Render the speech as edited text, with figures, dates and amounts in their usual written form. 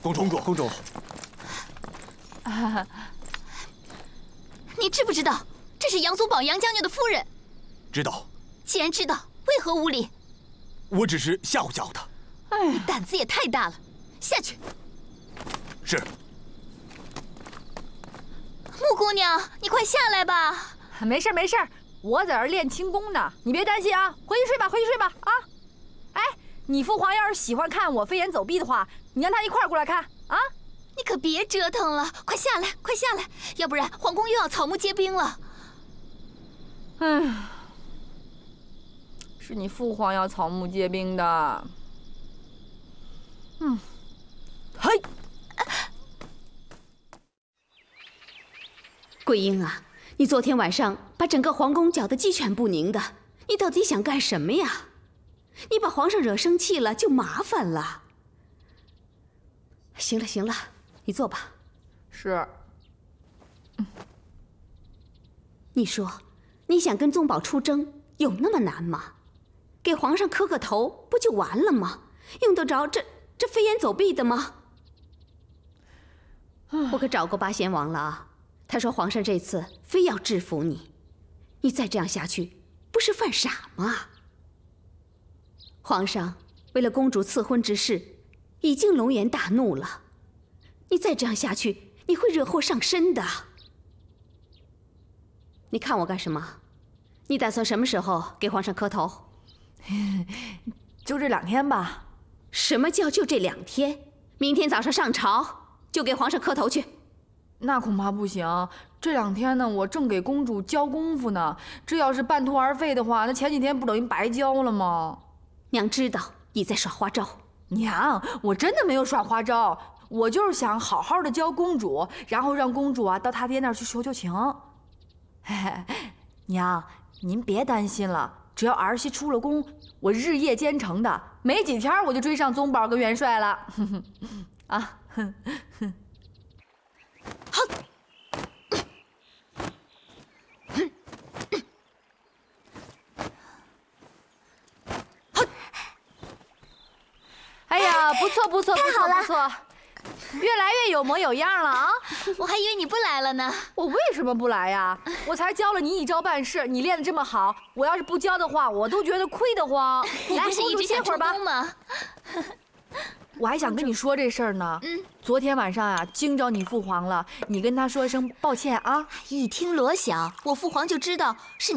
公主。 你知不知道这是杨宗保杨将军的夫人？ 知道。 既然知道，为何无礼？ 我只是吓唬吓唬他。 你胆子也太大了，下去。 是。 穆姑娘，你快下来吧。 没事没事，我在这儿练轻功呢，你别担心啊。回去睡吧，回去睡吧啊。哎，你父皇要是喜欢看我飞檐走壁的话，你让他一块儿过来看啊。 你可别折腾了，快下来，快下来，要不然皇宫又要草木皆兵了。 是你父皇要草木皆兵的。嘿， 桂英啊，你昨天晚上把整个皇宫搅得鸡犬不宁的，你到底想干什么呀？你把皇上惹生气了就麻烦了。行了行了，你坐吧。 是。 你说，你想跟宗保出征，有那么难吗？给皇上磕个头不就完了吗？用得着这飞檐走壁的吗？我可找过八贤王了啊，他说皇上这次非要制服你，你再这样下去，不是犯傻吗？皇上为了公主赐婚之事，已经龙颜大怒了，你再这样下去，你会惹祸上身的。你看我干什么？你打算什么时候给皇上磕头？ 就这2天吧。 什么叫就这2天？明天早上上朝就给皇上磕头去。 那恐怕不行，这2天呢，我正给公主教功夫呢。这要是半途而废的话，那前几天不等于白教了吗？ 娘知道你在耍花招。 娘，我真的没有耍花招，我就是想好好的教公主，然后让公主啊到他爹那儿去求求情。娘，您别担心了，只要儿媳出了宫，我日夜兼程的，没几天我就追上宗保跟元帅了。啊， 好。 哎呀，不错不错不错不错，越来越有模有样了啊！ 我还以为你不来了呢。 我为什么不来呀？我才教了你一招半式，你练得这么好，我要是不教的话，我都觉得亏得慌。 你不是一直想出宫吗？ 我还想跟你说这事儿呢。昨天晚上啊，惊着你父皇了，你跟他说一声抱歉啊。 一听罗晓，我父皇就知道是